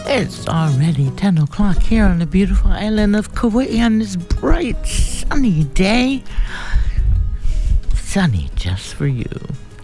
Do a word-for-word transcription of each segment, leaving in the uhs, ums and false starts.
It's already ten o'clock here on the beautiful island of Kauai on this bright, sunny day. Sunny just for you.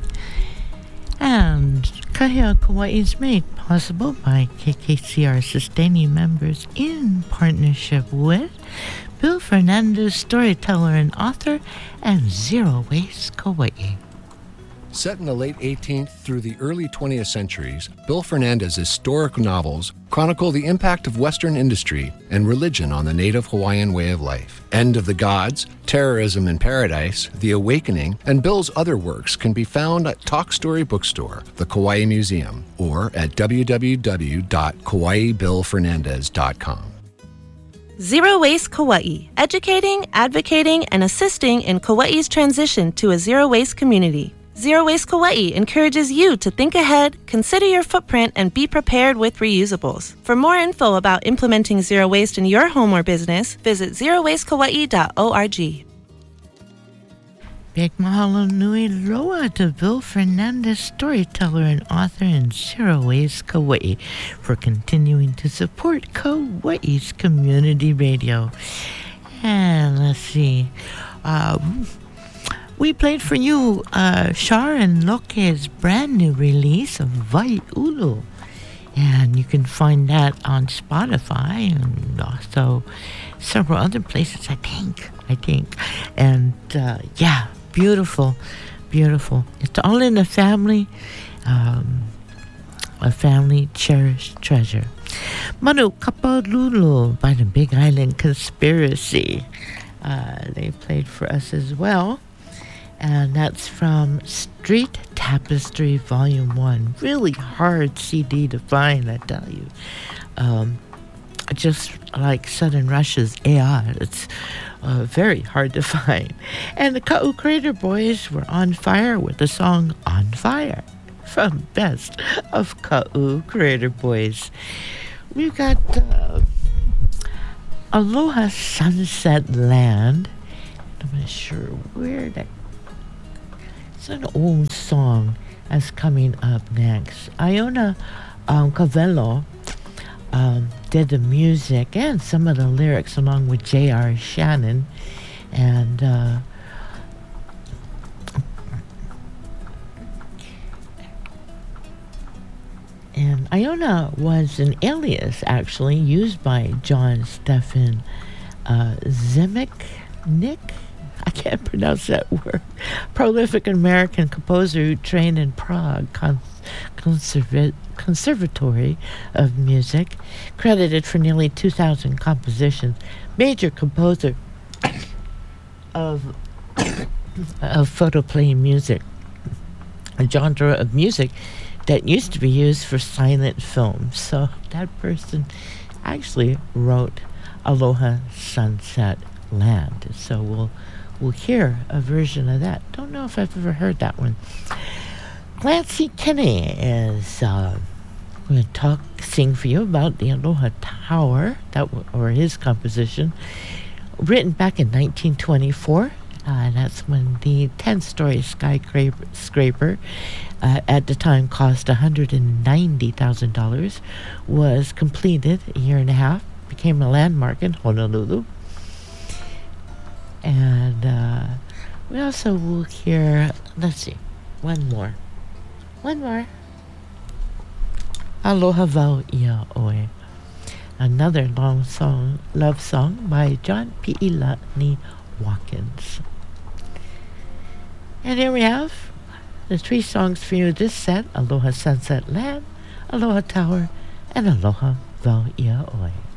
And Kahea Kauai is made possible by K K C R sustaining members in partnership with Bill Fernandez, storyteller and author, and Zero Waste Kauai. Set in the late eighteenth through the early twentieth centuries, Bill Fernandez's historic novels chronicle the impact of Western industry and religion on the native Hawaiian way of life. End of the Gods, Terrorism in Paradise, The Awakening, and Bill's other works can be found at Talk Story Bookstore, the Kauai Museum, or at w w w dot kauai bill fernandez dot com. Zero Waste Kauai, educating, advocating, and assisting in Kauai's transition to a zero-waste community. Zero Waste Kauai encourages you to think ahead, consider your footprint, and be prepared with reusables. For more info about implementing zero waste in your home or business, visit zero waste kauai dot org. Big mahalo nui loa to Bill Fernandez, storyteller and author in Zero Waste Kauai, for continuing to support Kauai's community radio. And let's see. Um... We played for you uh, Shar and Loke's brand new release of Vai'ulu. And you can find that on Spotify and also several other places, I think. I think. And uh, yeah, beautiful, beautiful. It's all in the family, um, a family cherished treasure. Manu Kapalulu by the Big Island Conspiracy. Uh, they played for us as well. And that's from Street Tapestry Volume one. Really hard C D to find, I tell you. Um, just like Southern Russia's A I, it's uh, very hard to find. And the Ka'u Crater Boys were on fire with the song On Fire from Best of Ka'u Crater Boys. We've got uh, Aloha Sunset Land. I'm not sure where that. It's an old song that's coming up next. Iona um, Cavello um, did the music and some of the lyrics along with J R Shannon. And uh, and Iona was an alias, actually, used by John Stephen uh, Zemeck Nick. I can't pronounce that word. Prolific American composer who trained in Prague Con- Conserva- Conservatory of Music, credited for nearly two thousand compositions, major composer of of photoplay music, a genre of music that used to be used for silent film. So that person actually wrote Aloha Sunset Land. So we'll We'll hear a version of that. Don't know if I've ever heard that one. Clancy Kenny is uh, going to talk, sing for you about the Aloha Tower, that w- or his composition, written back in nineteen twenty-four. Uh, that's when the ten-story skyscraper, uh, at the time cost one hundred ninety thousand dollars, was completed a year and a half, became a landmark in Honolulu. And uh, we also will hear, let's see, one more. One more. Aloha Vau Ia Oe. Another long song, love song by John Pi'ilani Watkins. And here we have the three songs for you this set: Aloha Sunset Land, Aloha Tower, and Aloha Vau Ia Oe.